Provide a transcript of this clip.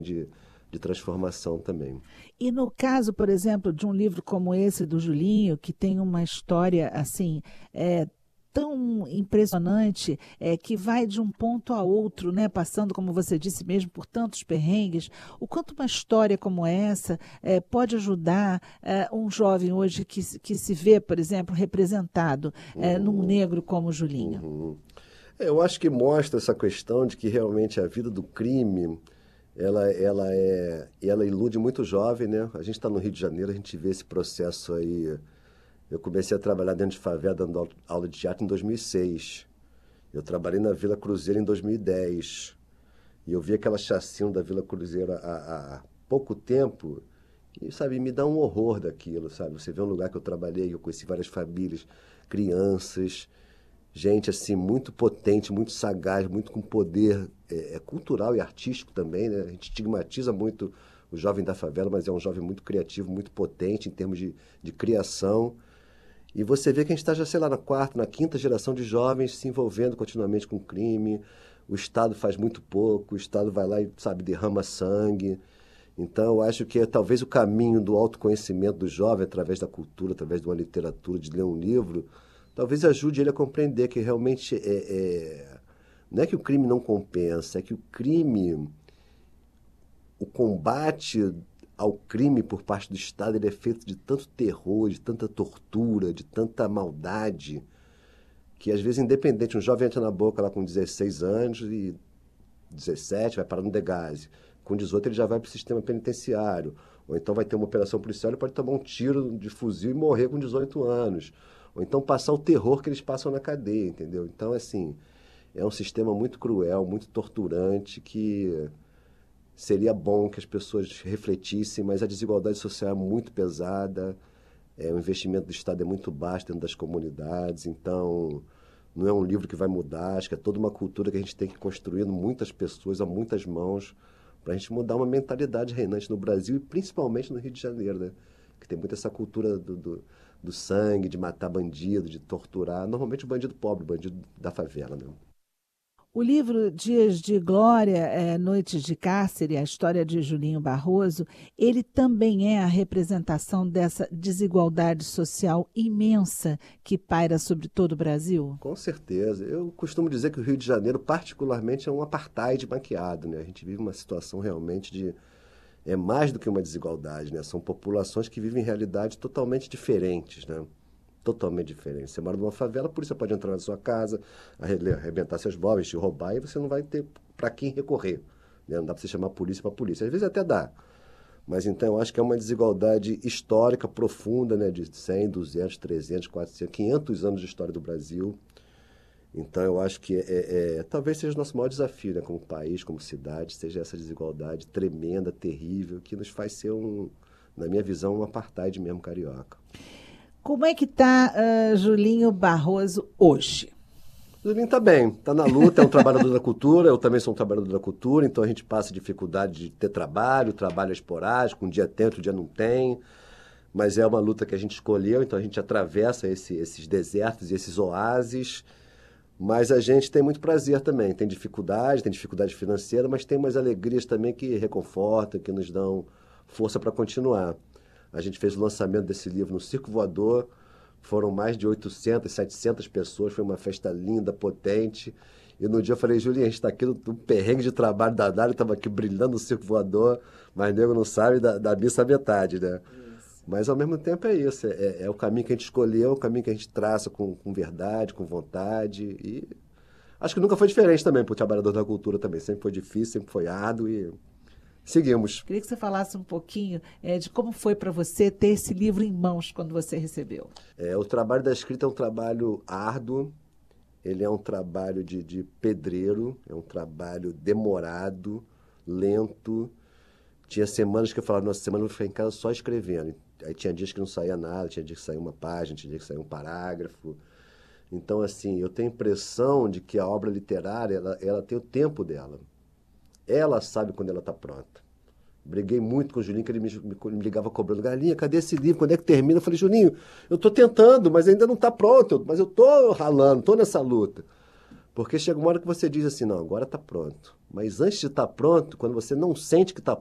de, de transformação também. E no caso, por exemplo, de um livro como esse do Julinho, que tem uma história assim, tão impressionante, que vai de um ponto a outro, né, passando, como você disse mesmo, por tantos perrengues, o quanto uma história como essa pode ajudar um jovem hoje que se vê, por exemplo, representado num Uhum, negro como o Julinho. uhum. Eu acho que mostra essa questão de que realmente a vida do crime, ela ilude muito jovem, né? A gente está no Rio de Janeiro, a gente vê esse processo aí. Eu comecei a trabalhar dentro de favela, dando aula de teatro em 2006. Eu trabalhei na Vila Cruzeiro em 2010. E eu vi aquela chacina da Vila Cruzeiro há pouco tempo. E, sabe, me dá um horror daquilo, sabe? Você vê um lugar que eu trabalhei, eu conheci várias famílias, crianças, gente assim muito potente, muito sagaz, muito com poder cultural e artístico também, né? A gente estigmatiza muito o jovem da favela, mas é um jovem muito criativo, muito potente em termos de criação. E você vê que a gente está já, sei lá, na quarta, na quinta geração de jovens se envolvendo continuamente com crime. O Estado faz muito pouco, o Estado vai lá e, sabe, derrama sangue. Então, eu acho que talvez o caminho do autoconhecimento do jovem, através da cultura, através de uma literatura, de ler um livro, talvez ajude ele a compreender que realmente não é que o crime não compensa, é que o crime, o combate ao crime por parte do Estado, ele é feito de tanto terror, de tanta tortura, de tanta maldade, que às vezes, independente, um jovem entra na boca lá com 16 anos e 17 vai parar no Degase. Com 18 ele já vai para o sistema penitenciário. Ou então vai ter uma operação policial, ele pode tomar um tiro de fuzil e morrer com 18 anos. Ou então passar o terror que eles passam na cadeia, entendeu? Então, assim, é um sistema muito cruel, muito torturante, que seria bom que as pessoas refletissem, mas a desigualdade social é muito pesada, o investimento do Estado é muito baixo dentro das comunidades, então não é um livro que vai mudar, acho que é toda uma cultura que a gente tem que construir, muitas pessoas, a muitas mãos, para a gente mudar uma mentalidade reinante no Brasil e principalmente no Rio de Janeiro, né? Que tem muito essa cultura do sangue, de matar bandido, de torturar, normalmente o bandido pobre, o bandido da favela, né? O livro Dias de Glória, Noites de Cárcere, a história de Julinho Barroso, ele também é a representação dessa desigualdade social imensa que paira sobre todo o Brasil? Com certeza. Eu costumo dizer que o Rio de Janeiro, particularmente, é um apartheid maquiado, né? A gente vive uma situação realmente de... É mais do que uma desigualdade, né? São populações que vivem realidades totalmente diferentes, né? Totalmente diferentes. Você mora numa favela, a polícia pode entrar na sua casa, arrebentar seus móveis, te roubar, e você não vai ter para quem recorrer, né? Não dá para você chamar a polícia para a polícia. Às vezes até dá. Mas então eu acho que é uma desigualdade histórica profunda, né? De 100, 200, 300, 400, 500 anos de história do Brasil. Então eu acho que talvez seja o nosso maior desafio, né, como país, como cidade, seja essa desigualdade tremenda, terrível, que nos faz ser na minha visão, um apartheid mesmo carioca. Como é que está Julinho Barroso hoje? O Julinho está bem, está na luta, é um trabalhador da cultura, eu também sou um trabalhador da cultura, então a gente passa dificuldade de ter trabalho, o trabalho é esporádico, um dia tem, outro dia não tem, mas é uma luta que a gente escolheu, então a gente atravessa esses desertos e esses oásis. Mas a gente tem muito prazer também. Tem dificuldade financeira, mas tem umas alegrias também que reconfortam, que nos dão força para continuar. A gente fez o lançamento desse livro no Circo Voador, foram mais de 800, 700 pessoas, foi uma festa linda, potente. E no dia eu falei, Julinha, a gente está aqui no perrengue de trabalho da Dália, estava aqui brilhando no Circo Voador, mas nego não sabe da missa à metade, né? Mas ao mesmo tempo é isso, é o caminho que a gente escolheu, é o caminho que a gente traça com verdade, com vontade. E acho que nunca foi diferente também para o trabalhador da cultura também. Sempre foi difícil, sempre foi árduo e seguimos. Queria que você falasse um pouquinho de como foi para você ter esse livro em mãos quando você recebeu. O trabalho da escrita é um trabalho árduo, ele é um trabalho de pedreiro, é um trabalho demorado, lento. Tinha semanas que eu falava, nossa, semana eu vou ficar em casa só escrevendo. Aí tinha dias que não saía nada, tinha dias que saía uma página, tinha dias que saía um parágrafo. Então, assim, eu tenho a impressão de que a obra literária, ela tem o tempo dela. Ela sabe quando ela está pronta. Briguei muito com o Julinho, que ele me ligava cobrando, Galinha, cadê esse livro? Quando é que termina? Eu falei, Julinho, eu estou tentando, mas ainda não está pronto, mas eu estou ralando, estou nessa luta. Porque chega uma hora que você diz assim, não, agora está pronto. Mas antes de estar pronto, quando você não sente que está